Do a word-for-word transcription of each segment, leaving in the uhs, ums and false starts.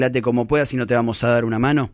Date como puedas y no te vamos a dar una mano.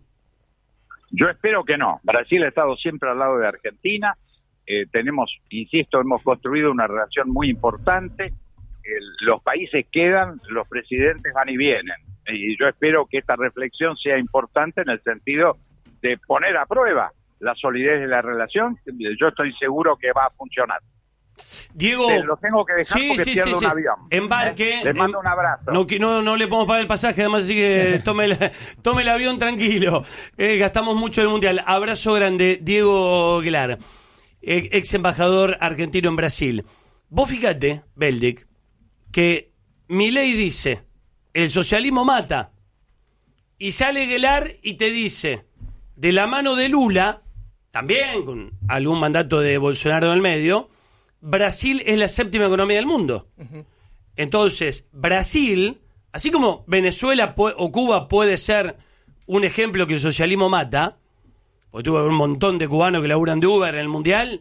Yo espero que no. Brasil ha estado siempre al lado de Argentina. Eh, tenemos, insisto, hemos construido una relación muy importante. El, los países quedan, los presidentes van y vienen. Y yo espero que esta reflexión sea importante en el sentido de poner a prueba la solidez de la relación. Yo estoy seguro que va a funcionar. Diego, Te lo tengo que dejar sí, porque sí, pierdo sí, sí. un avión. Embarque. Les mando em... un abrazo. No, no, no le podemos pagar el pasaje, además, así que tome el, tome el avión tranquilo. Eh, gastamos mucho en el Mundial. Abrazo grande, Diego Aguilar, ex embajador argentino en Brasil. Vos fíjate, Beldic, que Milei dice, el socialismo mata. Y sale Aguilar y te dice, de la mano de Lula, también con algún mandato de Bolsonaro en el medio, Brasil es la séptima economía del mundo. Uh-huh. Entonces, Brasil, así como Venezuela pu- o Cuba puede ser un ejemplo que el socialismo mata, porque tuvo un montón de cubanos que laburan de Uber en el Mundial,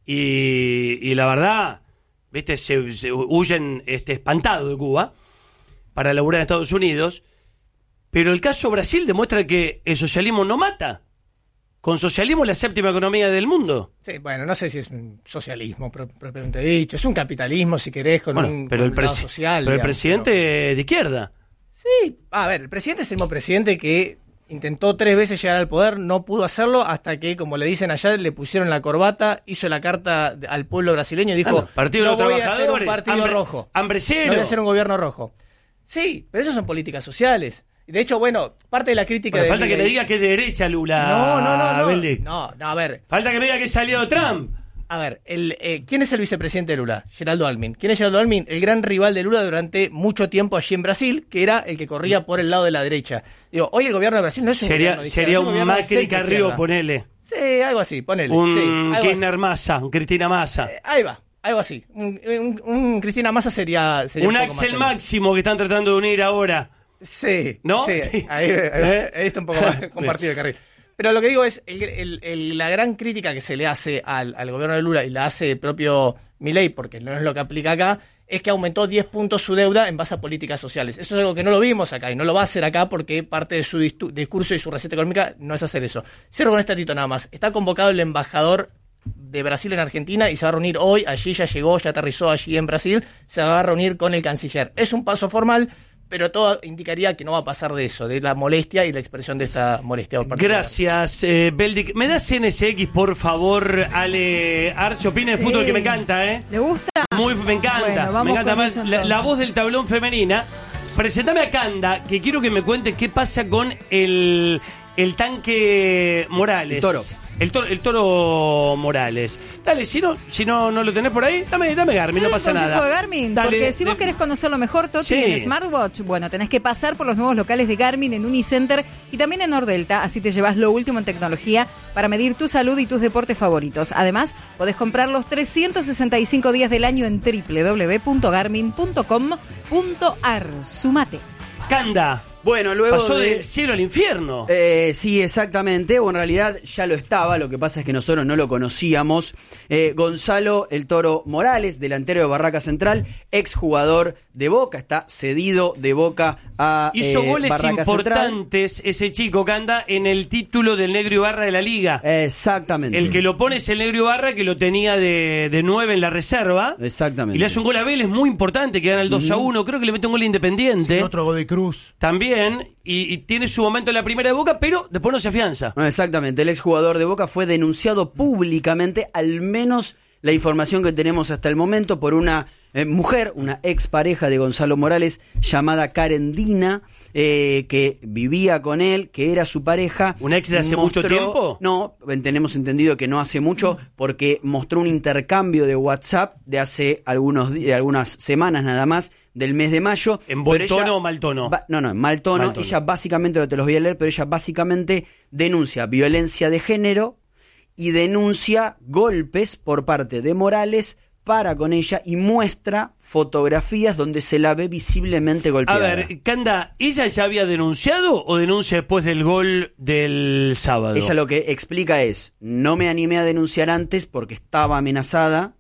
y, y la verdad, viste, se, se huyen este, espantados de Cuba para laburar en Estados Unidos, pero el caso Brasil demuestra que el socialismo no mata. Con socialismo la séptima economía del mundo. Sí, bueno, no sé si es un socialismo pro- propiamente dicho, es un capitalismo, si querés, con bueno, un, pero con el un lado presi- social. Pero el digamos, presidente pero... de izquierda. Sí, a ver, el presidente es el mismo presidente que intentó tres veces llegar al poder, no pudo hacerlo hasta que, como le dicen allá, le pusieron la corbata, hizo la carta al pueblo brasileño y dijo, ah, no, partido no de voy a hacer un Trabajadores, partido hambre, rojo, hambre cero. no voy a hacer un gobierno rojo. Sí, pero eso son políticas sociales. De hecho, bueno, parte de la crítica... Bueno, de falta Milei... que le diga que es derecha Lula. No, no, no, no. Beldic. No, no, a ver. Falta que me diga que es aliado de Trump. A ver, el, eh, ¿quién es el vicepresidente de Lula? Geraldo Alckmin. ¿Quién es Geraldo Alckmin? El gran rival de Lula durante mucho tiempo allí en Brasil, que era el que corría por el lado de la derecha. Digo, hoy el gobierno de Brasil no es un sería, gobierno de izquierda, sería es un, un gobierno de Macri Carrió, centro-izquierda. ponele. Sí, algo así, ponele. Un sí, algo Kirchner Massa, un Cristina Massa. Eh, ahí va, algo así. Un, un, un Cristina Massa sería, sería un un poco Axel más Máximo que están tratando de unir ahora. Sí, ¿no? Sí, sí. Ahí, ahí, ahí está un poco más compartido el carril. Pero lo que digo es, el, el, el, la gran crítica que se le hace al, al gobierno de Lula y la hace el propio Milei, porque no es lo que aplica acá, es que aumentó diez puntos su deuda en base a políticas sociales. Eso es algo que no lo vimos acá y no lo va a hacer acá porque parte de su distu- discurso y su receta económica no es hacer eso. Cierro con este tito nada más. Está convocado el embajador de Brasil en Argentina y se va a reunir hoy, allí ya llegó, ya aterrizó allí en Brasil, se va a reunir con el canciller. Es un paso formal, pero todo indicaría que no va a pasar de eso, de la molestia y la expresión de esta molestia. Gracias, eh, Beldic. ¿Me das N S X, por favor, Ale Arce? Opina de Sí. fútbol que me encanta, ¿eh? ¿Le gusta? Muy, me encanta, Bueno, vamos me encanta con más eso, la, entonces. la voz del tablón femenina. Presentame a Canda, que quiero que me cuente qué pasa con el, el tanque Morales. El toro. El toro, el toro Morales. Dale, si no, si no, no lo tenés por ahí, dame, dame Garmin, no pasa el consejo nada. de Garmin, Dale, porque si vos de- querés conocerlo mejor, Toti, Sí. en Smartwatch, bueno, tenés que pasar por los nuevos locales de Garmin en Unicenter y también en Nordelta, así te llevas lo último en tecnología para medir tu salud y tus deportes favoritos. Además, podés comprar los trescientos sesenta y cinco días del año en doble u doble u doble u punto garmin punto com punto a r. Sumate. Canda, Bueno, luego pasó de... del cielo al infierno. Eh, sí, exactamente, o en realidad ya lo estaba, lo que pasa es que nosotros no lo conocíamos. Eh, Gonzalo El Toro Morales, delantero de Barraca Central, exjugador de Boca, está cedido de Boca a Hizo eh, goles Barraca importantes Central. ese chico, Canda, en el título del Negro Ibarra de la Liga. Exactamente. El que lo pone es el Negro Ibarra, que lo tenía de, de nueve en la reserva. Exactamente. Y le hace un gol a Vélez muy importante, que gana el dos a uno. Creo que le mete un gol Independiente. Sí, otro Godoy Cruz. También. Y, y tiene su momento en la primera de Boca, pero después no se afianza. No, exactamente, el exjugador de Boca fue denunciado públicamente, al menos la información que tenemos hasta el momento, por una eh, mujer, una expareja de Gonzalo Morales, llamada Karen Dina, eh, que vivía con él, que era su pareja. ¿Una ex de hace mucho tiempo? No, tenemos entendido que no hace mucho, porque mostró un intercambio de WhatsApp de hace algunos di- de algunas semanas nada más, del mes de mayo. ¿En buen pero tono ella- o mal tono? va- no, no, en mal tono. Mal tono. Ella básicamente, no te los voy a leer, pero ella básicamente denuncia violencia de género y denuncia golpes por parte de Morales para con ella y muestra fotografías donde se la ve visiblemente A golpeada. ver, Canda, ¿ella ya había denunciado o denuncia después del gol del sábado? Ella lo que explica es, no me animé a denunciar antes porque estaba amenazada.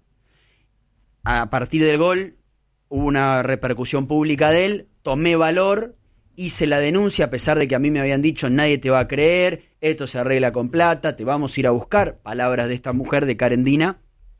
A partir del gol hubo una repercusión pública de él, tomé valor hice la denuncia a pesar de que a mí me habían dicho nadie te va a creer, esto se arregla con plata, te vamos a ir a buscar, palabras de esta mujer, de Carendina.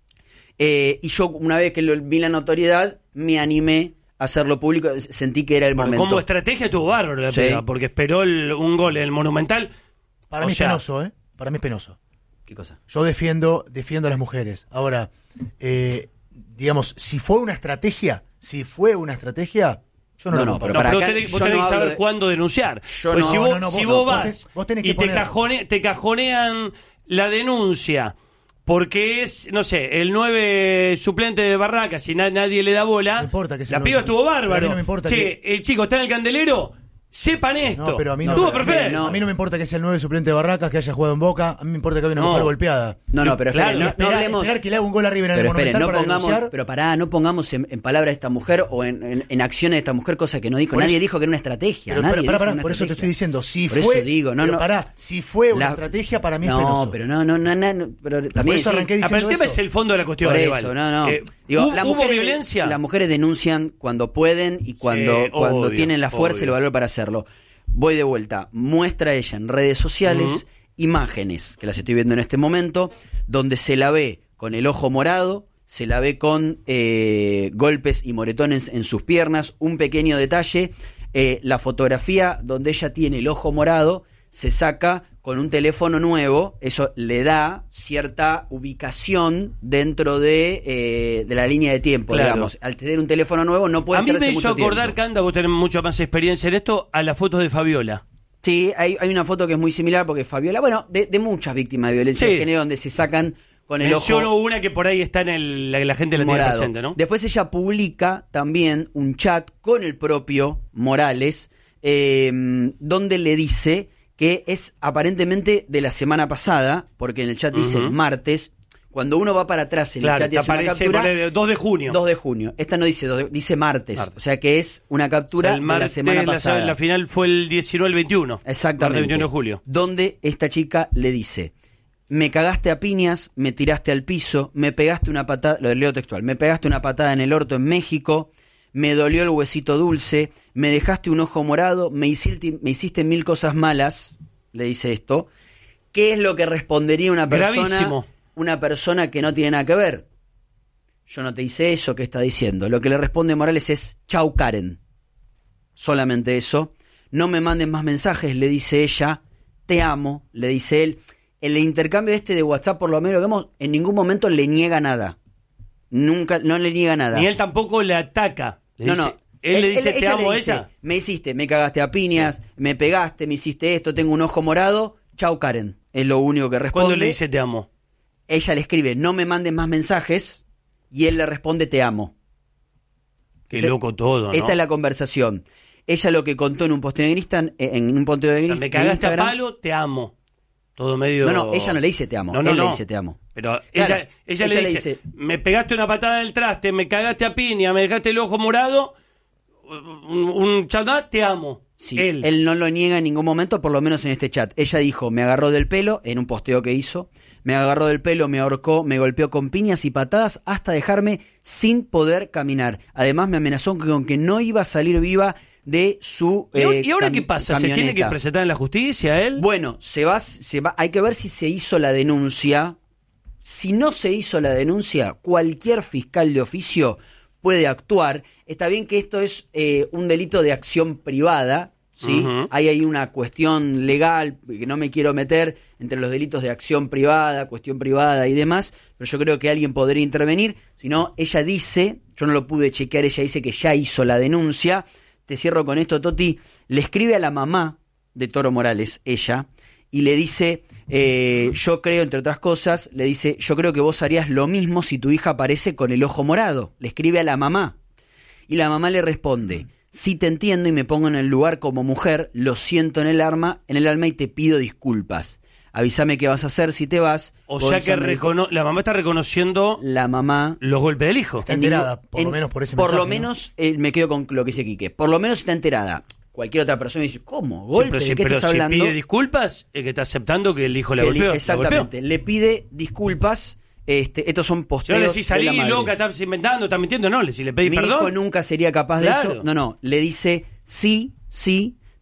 Eh, y yo, una vez que lo, vi la notoriedad, me animé a hacerlo público, sentí que era el Bueno, momento. como estrategia estuvo bárbaro la Sí. pega, porque esperó el- un gol en el Monumental. Para O mí es sea, penoso, ¿eh? Para mí es penoso. ¿Qué cosa? Yo defiendo, defiendo a las mujeres. Ahora, eh, digamos, si fue una estrategia, si fue una estrategia, yo no, No, lo no, comparto. pero No, para pero acá, tenés, vos yo tenés no que hablo saber de- cuándo denunciar. Yo Pues no- si no, vos, no, no, si vos vos no. vas Vos te- vos tenés que y te, poner- cajone- te cajonean la denuncia porque es, no sé, el nueve suplente de Barracas y na- nadie le da bola, No importa que sea la el piba nueve. estuvo Pero a bárbaro. mí no me importa Che, el chico está en el candelero, sepan esto. No, pero a mí no, Estuvo pero- perfecto. no. A mí no me importa que sea el nueve suplente de Barracas, que haya jugado en Boca. A mí me importa que haya una No. mujer golpeada. No, no, pero Claro, esperen, no, no esperar, hablemos... esperar que le haga un gol arriba en el Pero esperen, Monumental no para pongamos, denunciar. pero pará, no pongamos en, en palabras de esta mujer o en, en, en acciones de esta mujer cosa que no dijo. Por Nadie eso- dijo que era una estrategia. Pero, nadie pero, dijo pará, pará, una por eso te estrategia. estoy diciendo, si Por fue, eso digo, no, pero no. pará, si fue una La- estrategia, para mí es no, penoso. pero no, no, no, no, no, pero también eso sí. arranqué Ah, pero el diciendo tema eso. es el fondo de la cuestión. Por eso, Aníbal. no, no. Eh, Digo, ¿hu- las ¿Hubo mujeres- violencia? Las mujeres denuncian cuando pueden y cuando, Sí, cuando obvio, tienen la fuerza obvio. y el valor para hacerlo. Voy de vuelta. Muestra ella en redes sociales Ujú. imágenes, que las estoy viendo en este momento, donde se la ve con el ojo morado, se la ve con eh, golpes y moretones en sus piernas. Un pequeño detalle, eh, la fotografía donde ella tiene el ojo morado se saca con un teléfono nuevo, eso le da cierta ubicación dentro de, eh, de la línea de tiempo, Claro. digamos. Al tener un teléfono nuevo no puede A mí ser me hace hizo mucho acordar, tiempo. Canda, vos tenés mucha más experiencia en esto, a las fotos de Fabiola. Sí, hay, hay una foto que es muy similar porque Fabiola, bueno, de, de muchas víctimas de violencia Sí. de género donde se sacan con el Menciono ojo una que por ahí está en el, la, la gente la tiene morado. presente, ¿no? Después ella publica también un chat con el propio Morales, eh, donde le dice que es aparentemente de la semana pasada, porque en el chat dice Ujú. martes. Cuando uno va para atrás en Claro, el chat y te hace una aparece captura, ponele, dos de junio. dos de junio. Esta no dice dos de- dice martes, Martes. o sea que es una O captura sea, el de martes, la semana la- pasada. La, final fue el diecinueve al veintiuno. Exactamente. Martes veintiuno de julio. Donde esta chica le dice: me cagaste a piñas, me tiraste al piso, me pegaste una patada, lo leo textual, me pegaste una patada en el orto en México, me dolió el huesito dulce, me dejaste un ojo morado, me hiciste, me hiciste mil cosas malas, le dice esto. ¿Qué es lo que respondería una persona, Gravísimo. una persona que no tiene nada que ver? Yo no te hice eso, ¿qué está diciendo? Lo que le responde Morales es: chau Karen. Solamente eso. No me manden más mensajes, le dice ella. Te amo, le dice él. El intercambio este de WhatsApp, por lo menos, vemos, en ningún momento le niega nada. Nunca, no le niega nada. Ni él tampoco le ataca. Le no, dice- no. Él, le dice, te ella amo le a dice, ella. me hiciste, me cagaste a piñas, me pegaste, me hiciste esto, tengo un ojo morado. Chau Karen. Es lo único que responde. ¿Cuándo le dice te amo? Ella le escribe: no me mandes más mensajes. Y él le responde: te amo. Qué Este- loco todo, ¿no? Esta es la conversación. Ella lo que contó en un posteo de Instagram, en un posteo de O sea, Instagram. me cagaste a palo, te amo. Todo medio... No, no, ella no le dice te amo. No, no, él no. le dice te amo. Pero Claro, ella, ella, le, dice, me pegaste una patada en el traste, me cagaste a piña, me dejaste el ojo morado, un, un chat, te amo. Sí, él. él no lo niega en ningún momento, por lo menos en este chat. Ella dijo: me agarró del pelo, en un posteo que hizo, me agarró del pelo, me ahorcó, me golpeó con piñas y patadas hasta dejarme sin poder caminar. Además me amenazó con que no iba a salir viva de su ¿Y, ahora- eh, y ahora cam- qué pasa? ¿Se tiene que camioneta. presentar en la justicia él? Bueno, se va, se va, hay que ver si se hizo la denuncia. Si no se hizo la denuncia, cualquier fiscal de oficio puede actuar. Está bien que esto es eh, un delito de acción privada, ¿sí? Ujú. Hay ahí una cuestión legal, que no me quiero meter entre los delitos de acción privada, cuestión privada y demás, pero yo creo que alguien podría intervenir. Si no, ella dice, yo no lo pude chequear, ella dice que ya hizo la denuncia. Te cierro con esto, Toti. Le escribe a la mamá de Toro Morales, ella, y le dice, eh, yo creo, entre otras cosas, le dice: yo creo que vos harías lo mismo si tu hija aparece con el ojo morado. Le escribe a la mamá. Y la mamá le responde: sí te entiendo y me pongo en el lugar como mujer, lo siento en el alma, en el alma y te pido disculpas. Avísame qué vas a hacer si te vas. O sea que Gonzalo dijo, recono- la mamá está reconociendo la mamá los golpes del hijo. Está en enterada, ningún- por lo menos por ese Por mensaje, lo ¿no? menos, eh, me quedo con lo que dice Quique. Por lo menos está enterada. Cualquier otra persona dice: ¿cómo? Sí, ¿Golpe? pero ¿De si, qué pero estás si hablando? pide disculpas, es que está aceptando que el hijo la Que le- golpeó. la exactamente. golpeó. Le pide disculpas. Este, estos son Si no posteos le decís de la salí madre. loca, estás inventando, estás mintiendo, no. Le- Si le pedís Mi perdón, hijo nunca sería capaz Claro. de eso. No, no. Le dice: sí, sí.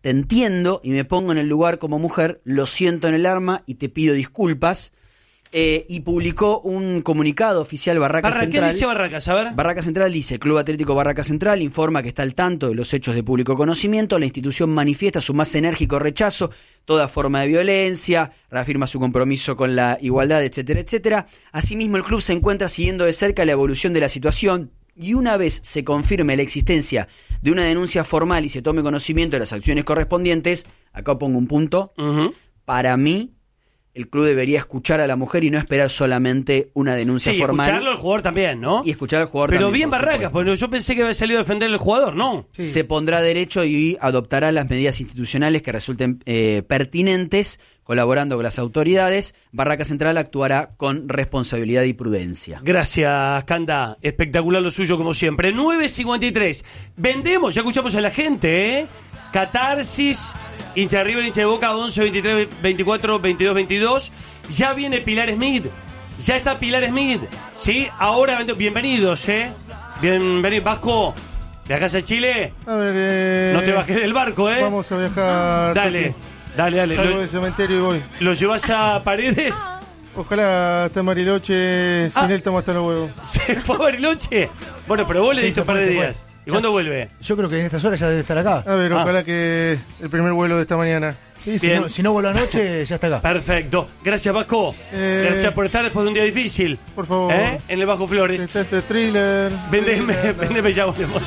te entiendo y me pongo en el lugar como mujer, lo siento en el alma y te pido disculpas. Eh, y publicó un comunicado oficial Barraca Barra, Central. ¿Qué dice Barracas? A ver. Barraca Central dice: el Club Atlético Barraca Central informa que está al tanto de los hechos de público conocimiento. La institución manifiesta su más enérgico rechazo toda forma de violencia, reafirma su compromiso con la igualdad, etcétera, etcétera. Asimismo, el club se encuentra siguiendo de cerca la evolución de la situación y una vez se confirme la existencia de una denuncia formal y se tome conocimiento de las acciones correspondientes, acá pongo un punto, Uh-huh. para mí el club debería escuchar a la mujer y no esperar solamente una denuncia Sí, formal. escucharlo al jugador también, ¿no? Y escuchar al jugador Pero también, bien por Barracas, supuesto. porque yo pensé que había salido a defender al jugador, ¿no? Sí. Se pondrá derecho y adoptará las medidas institucionales que resulten eh, pertinentes, colaborando con las autoridades. Barraca Central actuará con responsabilidad y prudencia. Gracias, Canda. Espectacular lo suyo, como siempre. nueve cincuenta y tres. Vendemos, ya escuchamos a la gente, ¿eh? Catarsis, hincha de River, hincha de Boca, once, veintitrés, veinticuatro, veintidós, veintidós. Ya viene Pilar Smith. Ya está Pilar Smith. Sí, ahora vende- bienvenidos, ¿eh? Bienvenido, Vasco. ¿Viajas a Chile? A ver, eh, No te bajes del barco, ¿eh? Vamos a viajar. Dale, Toti. dale, dale. Salgo ¿Lo, del cementerio y voy. lo llevas a Paredes? Ojalá hasta Mariloche, sin Ah. él estamos hasta los huevos. ¿Se fue a Bariloche? Bueno, pero vos le Sí, diste se un par fue, de se fue. días. ¿Y Ya. cuándo vuelve? Yo creo que en estas horas ya debe estar acá. A ver, Ah. ojalá que el primer vuelo de esta mañana. Sí, si, Bien. no, si no vuelve anoche, ya está acá. Perfecto. Gracias, Vasco. Eh, Gracias por estar después de un día difícil. Por favor. ¿Eh? En el Bajo Flores. Está este thriller. Vendeme, thriller. vendeme, ya volvemos.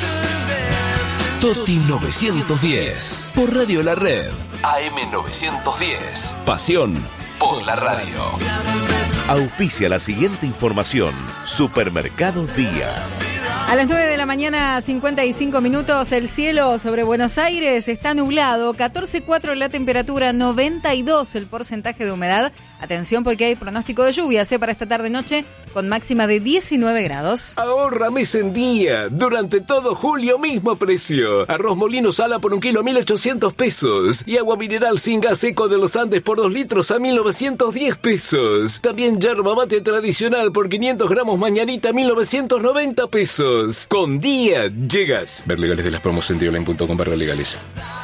Toti novecientos diez por Radio La Red. A M novecientos diez. Pasión por la radio. Auspicia la siguiente información. Supermercados Día. A las nueve de la mañana, cincuenta y cinco minutos, el cielo sobre Buenos Aires está nublado, catorce coma cuatro la temperatura, noventa y dos el porcentaje de humedad. Atención porque hay pronóstico de lluvias ¿eh? para esta tarde-noche con máxima de diecinueve grados. Ahorra mes en día. Durante todo julio, mismo precio. Arroz molino sala por un kilo, mil ochocientos pesos. Y agua mineral sin gas seco de los Andes por dos litros a mil novecientos diez pesos. También yerba mate tradicional por quinientos gramos mañanita, mil novecientos noventa pesos. Con día llegas. Ver legales de las promos en dioline punto com barra legales.